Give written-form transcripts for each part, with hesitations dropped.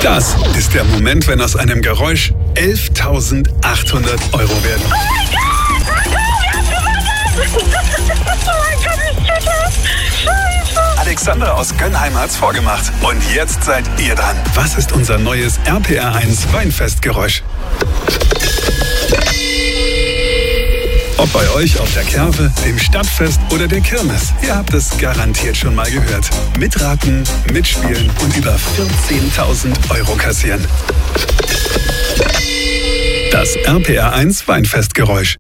Das ist der Moment, wenn aus einem Geräusch 11.800 Euro werden. Oh mein Gott! Scheiße! Alexandra aus Gönnheim hat's vorgemacht. Und jetzt seid ihr dran. Was ist unser neues RPR1 Weinfestgeräusch? Ob bei euch auf der Kerwe, dem Stadtfest oder der Kirmes. Ihr habt es garantiert schon mal gehört. Mitraten, mitspielen und über 14.000 Euro kassieren. Das RPR1 Weinfestgeräusch.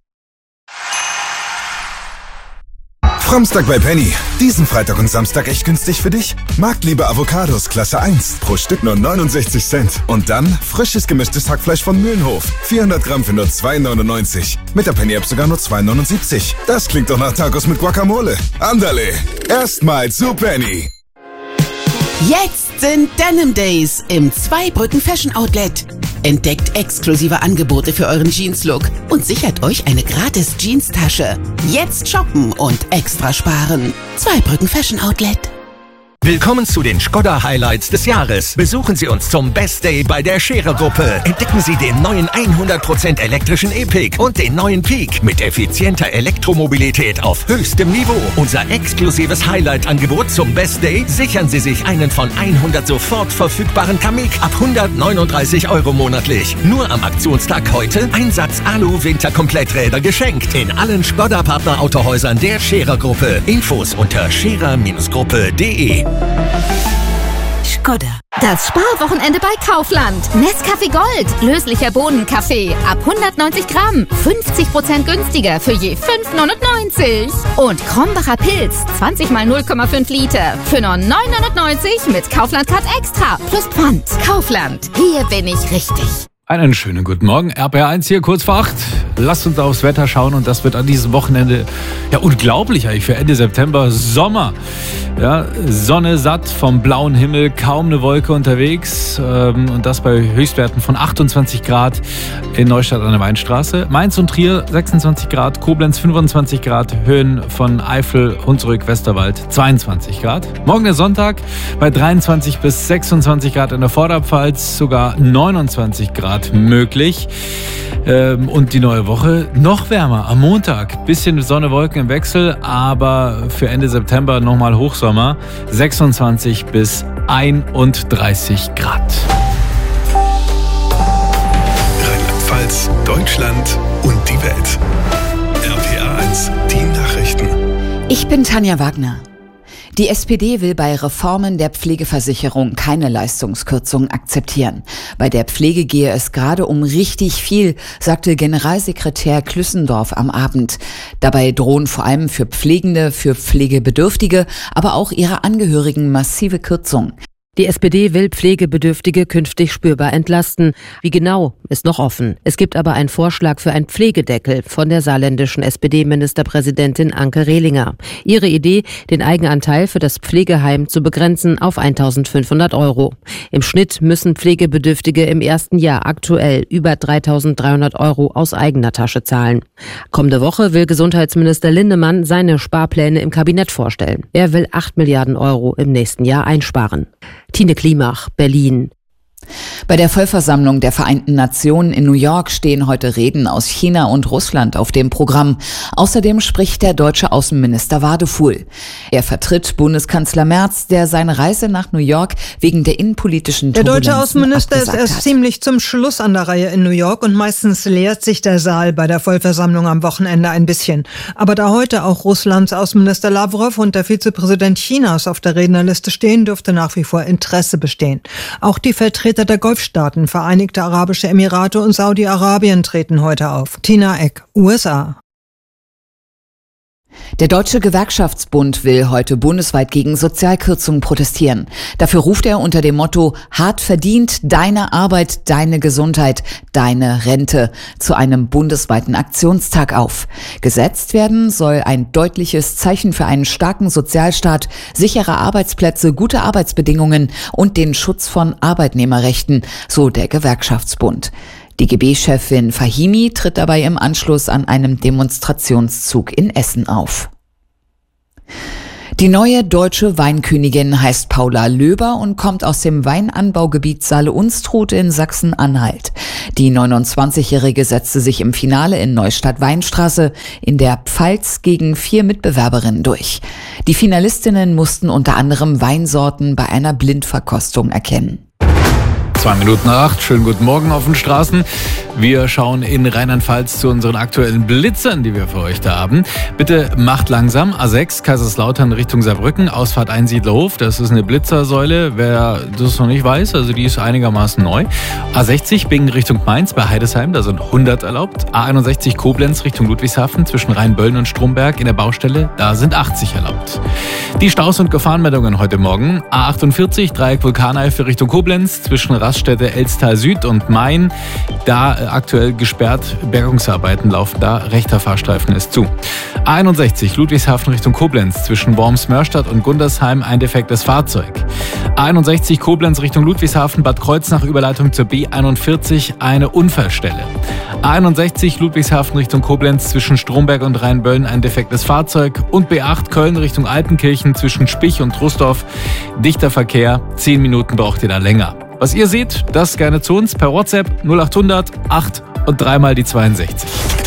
Samstag bei Penny. Diesen Freitag und Samstag echt günstig für dich? Marktliebe Avocados Klasse 1. Pro Stück nur 69 Cent. Und dann frisches gemischtes Hackfleisch von Mühlenhof. 400 Gramm für nur 2,99. Mit der Penny-App sogar nur 2,79. Das klingt doch nach Tacos mit Guacamole. Andale. Erstmal zu Penny. Jetzt sind Denim Days im Zweibrücken Fashion Outlet. Entdeckt exklusive Angebote für euren Jeans-Look und sichert euch eine gratis Jeans-Tasche. Jetzt shoppen und extra sparen. Zweibrücken Fashion Outlet. Willkommen zu den Škoda-Highlights des Jahres. Besuchen Sie uns zum Best Day bei der Scherer-Gruppe. Entdecken Sie den neuen 100% elektrischen E-Pick und den neuen Peak mit effizienter Elektromobilität auf höchstem Niveau. Unser exklusives Highlight-Angebot zum Best Day: sichern Sie sich einen von 100 sofort verfügbaren Kamiq ab 139 Euro monatlich. Nur am Aktionstag heute Einsatz Alu-Winterkompletträder geschenkt in allen Škoda-Partner-Autohäusern der Scherer-Gruppe. Infos unter scherer-gruppe.de. Škoda. Das Sparwochenende bei Kaufland. Nescafé Gold. Löslicher Bohnenkaffee. Ab 190 Gramm. 50% günstiger für je 5,99. Und Krombacher Pilz. 20 mal 0,5 Liter. Für nur 9,99 mit Kaufland Card Extra. Plus Pfand. Kaufland. Hier bin ich richtig. Einen schönen guten Morgen. RPR1 hier kurz vor 8. Lasst uns aufs Wetter schauen und das wird an diesem Wochenende ja unglaublich eigentlich für Ende September. Sommer. Ja, Sonne satt vom blauen Himmel, kaum eine Wolke unterwegs und das bei Höchstwerten von 28 Grad in Neustadt an der Weinstraße. Mainz und Trier 26 Grad, Koblenz 25 Grad, Höhen von Eifel, Hunsrück, Westerwald 22 Grad. Morgen der Sonntag bei 23 bis 26 Grad in der Vorderpfalz, sogar 29 Grad möglich. Und die neue Woche noch wärmer. Am Montag bisschen Sonne, Wolken im Wechsel, aber für Ende September nochmal Hochsommer. 26 bis 31 Grad. Rheinland-Pfalz, Deutschland und die Welt. RPR1, die Nachrichten. Ich bin Tanja Wagner. Die SPD will bei Reformen der Pflegeversicherung keine Leistungskürzungen akzeptieren. Bei der Pflege gehe es gerade um richtig viel, sagte Generalsekretär Klüssendorf am Abend. Dabei drohen vor allem für Pflegende, für Pflegebedürftige, aber auch ihre Angehörigen massive Kürzungen. Die SPD will Pflegebedürftige künftig spürbar entlasten. Wie genau, ist noch offen. Es gibt aber einen Vorschlag für einen Pflegedeckel von der saarländischen SPD-Ministerpräsidentin Anke Rehlinger. Ihre Idee, den Eigenanteil für das Pflegeheim zu begrenzen auf 1.500 Euro. Im Schnitt müssen Pflegebedürftige im ersten Jahr aktuell über 3.300 Euro aus eigener Tasche zahlen. Kommende Woche will Gesundheitsminister Lindemann seine Sparpläne im Kabinett vorstellen. Er will 8 Milliarden Euro im nächsten Jahr einsparen. Tine Klimach, Berlin. Bei der Vollversammlung der Vereinten Nationen in New York stehen heute Reden aus China und Russland auf dem Programm. Außerdem spricht der deutsche Außenminister Wadefuhl. Er vertritt Bundeskanzler Merz, der seine Reise nach New York wegen der innenpolitischen Turbulenzen Der deutsche Außenminister ist erst hat. ziemlich zum Schluss an der Reihe in New York und meistens leert sich der Saal bei der Vollversammlung am Wochenende ein bisschen. Aber da heute auch Russlands Außenminister Lavrov und der Vizepräsident Chinas auf der Rednerliste stehen, dürfte nach wie vor Interesse bestehen. Auch die Vertreter der Golfstaaten, Vereinigte Arabische Emirate und Saudi-Arabien treten heute auf. Tina Eck, USA. Der Deutsche Gewerkschaftsbund will heute bundesweit gegen Sozialkürzungen protestieren. Dafür ruft er unter dem Motto "Hart verdient, deine Arbeit, deine Gesundheit, deine Rente" zu einem bundesweiten Aktionstag auf. Gesetzt werden soll ein deutliches Zeichen für einen starken Sozialstaat, sichere Arbeitsplätze, gute Arbeitsbedingungen und den Schutz von Arbeitnehmerrechten, so der Gewerkschaftsbund. DGB-Chefin Fahimi tritt dabei im Anschluss an einem Demonstrationszug in Essen auf. Die neue deutsche Weinkönigin heißt Paula Löber und kommt aus dem Weinanbaugebiet Saale-Unstrut in Sachsen-Anhalt. Die 29-Jährige setzte sich im Finale in Neustadt-Weinstraße in der Pfalz gegen 4 Mitbewerberinnen durch. Die Finalistinnen mussten unter anderem Weinsorten bei einer Blindverkostung erkennen. 7:02. Schönen guten Morgen auf den Straßen. Wir schauen in Rheinland-Pfalz zu unseren aktuellen Blitzern, die wir für euch da haben. Bitte macht langsam. A6 Kaiserslautern Richtung Saarbrücken, Ausfahrt Einsiedlerhof. Das ist eine Blitzersäule. Wer das noch nicht weiß, also die ist einigermaßen neu. A60 Bingen Richtung Mainz bei Heidesheim, da sind 100 erlaubt. A61 Koblenz Richtung Ludwigshafen zwischen Rheinböllen und Stromberg in der Baustelle, da sind 80 erlaubt. Die Staus- und Gefahrenmeldungen heute Morgen. A48 Dreieck Vulkaneifel Richtung Koblenz zwischen Raststätte Elstal Süd und Main. Da aktuell gesperrt, Bergungsarbeiten laufen da, rechter Fahrstreifen ist zu. A61 Ludwigshafen Richtung Koblenz zwischen Worms-Mörstadt und Gundersheim ein defektes Fahrzeug. A61 Koblenz Richtung Ludwigshafen Bad Kreuznach Überleitung zur B41 eine Unfallstelle. A61 Ludwigshafen Richtung Koblenz zwischen Stromberg und Rheinböllen ein defektes Fahrzeug und B8 Köln Richtung Altenkirchen zwischen Spich und Trusdorf dichter Verkehr, 10 Minuten braucht ihr da länger. Was ihr seht, das gerne zu uns per WhatsApp 0800 8 und 3 mal die 62.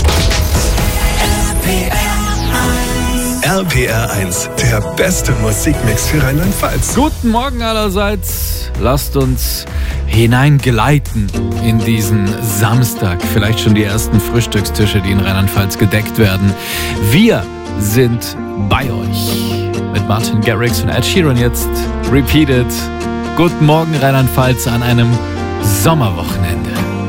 RPR 1, der beste Musikmix für Rheinland-Pfalz. Guten Morgen allerseits. Lasst uns hineingleiten in diesen Samstag. Vielleicht schon die ersten Frühstückstische, die in Rheinland-Pfalz gedeckt werden. Wir sind bei euch mit Martin Garrix und Ed Sheeran jetzt. Repeated. Guten Morgen Rheinland-Pfalz an einem Sommerwochenende.